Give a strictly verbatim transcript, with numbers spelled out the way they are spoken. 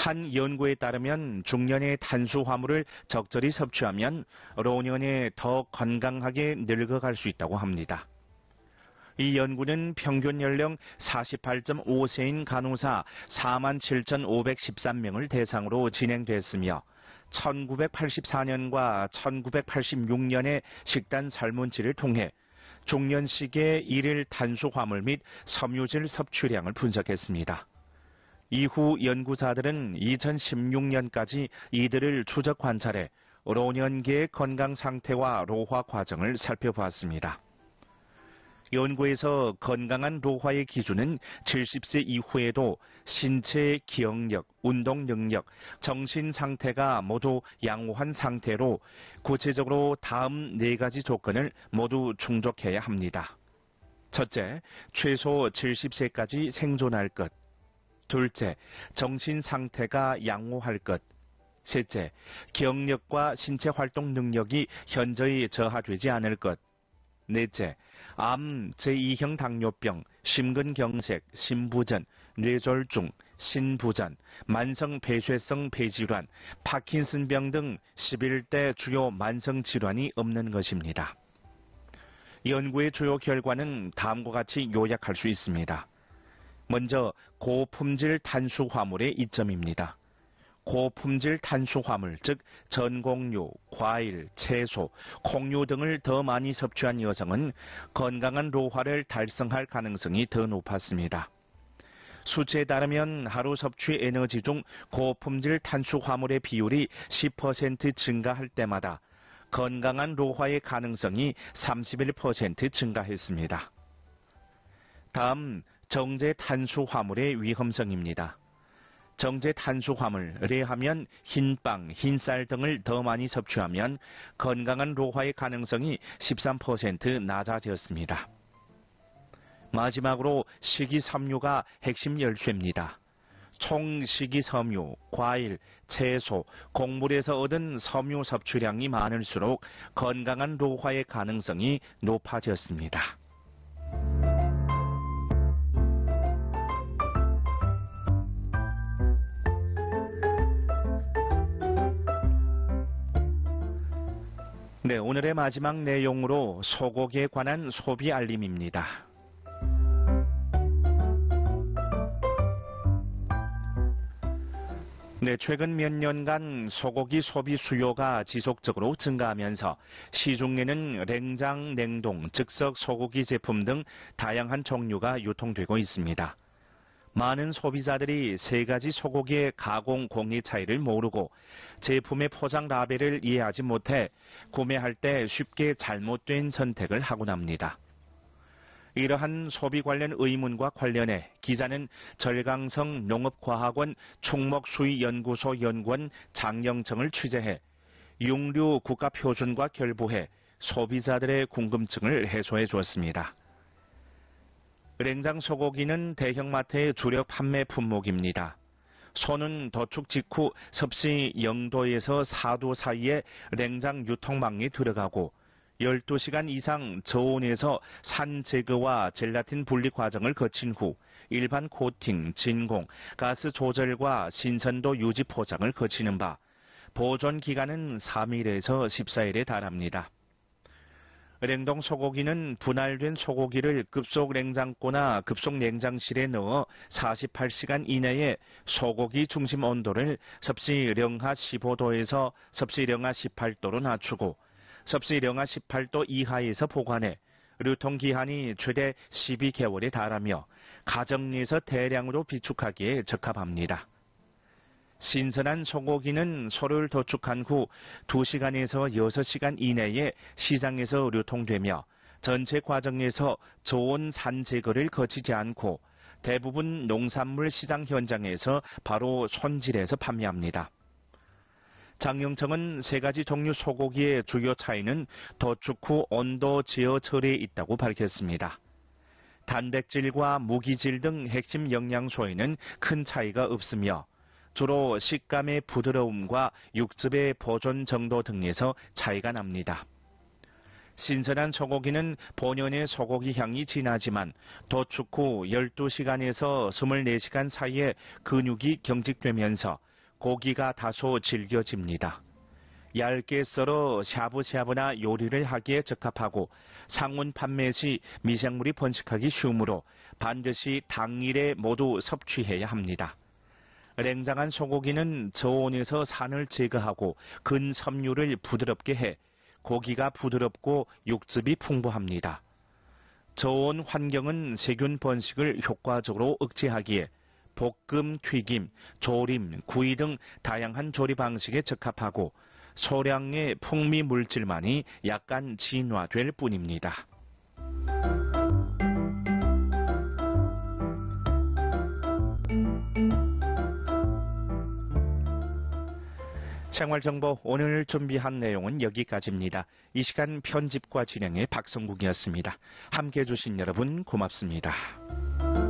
한 연구에 따르면 중년의 탄수화물을 적절히 섭취하면 노년에 더 건강하게 늙어갈 수 있다고 합니다. 이 연구는 평균 연령 사십팔 점 오 세인 간호사 사만 칠천오백십삼 명을 대상으로 진행됐으며 천구백팔십사 년과 천구백팔십육 년의 식단 설문지를 통해 중년 시기의 일일 탄수화물 및 섬유질 섭취량을 분석했습니다. 이후 연구자들은 이천십육 년까지 이들을 추적 관찰해 노년기의 건강 상태와 노화 과정을 살펴보았습니다. 연구에서 건강한 노화의 기준은 칠십 세 이후에도 신체의 기억력, 운동 능력, 정신 상태가 모두 양호한 상태로 구체적으로 다음 네 가지 조건을 모두 충족해야 합니다. 첫째, 최소 칠십 세까지 생존할 것. 둘째, 정신 상태가 양호할 것. 셋째, 기억력과 신체 활동 능력이 현저히 저하되지 않을 것. 넷째, 암, 제이형 당뇨병, 심근경색, 심부전, 뇌졸중, 신부전, 만성 폐쇄성 폐질환, 파킨슨병 등 십일 대 주요 만성 질환이 없는 것입니다. 연구의 주요 결과는 다음과 같이 요약할 수 있습니다. 먼저 고품질 탄수화물의 이점입니다. 고품질 탄수화물, 즉 전곡류, 과일, 채소, 콩류 등을 더 많이 섭취한 여성은 건강한 노화를 달성할 가능성이 더 높았습니다. 수치에 따르면 하루 섭취 에너지 중 고품질 탄수화물의 비율이 십 퍼센트 증가할 때마다 건강한 노화의 가능성이 삼십일 퍼센트 증가했습니다. 다음, 정제 탄수화물의 위험성입니다. 정제 탄수화물, 하면 흰빵, 흰쌀 등을 더 많이 섭취하면 건강한 노화의 가능성이 십삼 퍼센트 낮아졌습니다. 마지막으로 식이섬유가 핵심 열쇠입니다. 총 식이섬유, 과일, 채소, 곡물에서 얻은 섬유 섭취량이 많을수록 건강한 노화의 가능성이 높아졌습니다. 네, 오늘의 마지막 내용으로 소고기에 관한 소비 알림입니다. 네, 최근 몇 년간 소고기 소비 수요가 지속적으로 증가하면서 시중에는 냉장, 냉동, 즉석 소고기 제품 등 다양한 종류가 유통되고 있습니다. 많은 소비자들이 세 가지 소고기의 가공 공리 차이를 모르고 제품의 포장 라벨을 이해하지 못해 구매할 때 쉽게 잘못된 선택을 하곤 합니다. 이러한 소비 관련 의문과 관련해 기자는 절강성 농업과학원 충목수의연구소 연구원 장영정을 취재해 육류 국가표준과 결부해 소비자들의 궁금증을 해소해 주었습니다. 냉장 소고기는 대형마트의 주력 판매 품목입니다. 소는 도축 직후 섭씨 영 도에서 사 도 사이에 냉장 유통망에 들어가고 열두 시간 이상 저온에서 산 제거와 젤라틴 분리 과정을 거친 후 일반 코팅, 진공, 가스 조절과 신선도 유지 포장을 거치는 바 보존 기간은 삼 일에서 십사 일에 달합니다. 냉동 소고기는 분할된 소고기를 급속 냉장고나 급속 냉장실에 넣어 사십팔 시간 이내에 소고기 중심 온도를 섭씨 영하 십오 도에서 섭씨 영하 십팔 도로 낮추고 섭씨 영하 십팔 도 이하에서 보관해 유통기한이 최대 십이 개월에 달하며 가정 내에서 대량으로 비축하기에 적합합니다. 신선한 소고기는 소를 도축한 후 두 시간에서 여섯 시간 이내에 시장에서 유통되며 전체 과정에서 저온 산 제거를 거치지 않고 대부분 농산물 시장 현장에서 바로 손질해서 판매합니다. 장영청은 세 가지 종류 소고기의 주요 차이는 도축 후 온도 제어 처리에 있다고 밝혔습니다. 단백질과 무기질 등 핵심 영양소에는 큰 차이가 없으며 주로 식감의 부드러움과 육즙의 보존 정도 등에서 차이가 납니다. 신선한 소고기는 본연의 소고기 향이 진하지만 도축 후 열두 시간에서 이십사 시간 사이에 근육이 경직되면서 고기가 다소 질겨집니다. 얇게 썰어 샤브샤브나 요리를 하기에 적합하고 상온 판매 시 미생물이 번식하기 쉬우므로 반드시 당일에 모두 섭취해야 합니다. 냉장한 소고기는 저온에서 산을 제거하고 근섬유를 부드럽게 해 고기가 부드럽고 육즙이 풍부합니다. 저온 환경은 세균 번식을 효과적으로 억제하기에 볶음, 튀김, 조림, 구이 등 다양한 조리 방식에 적합하고 소량의 풍미 물질만이 약간 진화될 뿐입니다. 생활정보 오늘 준비한 내용은 여기까지입니다. 이 시간 편집과 진행의 박성국이었습니다. 함께해 주신 여러분 고맙습니다.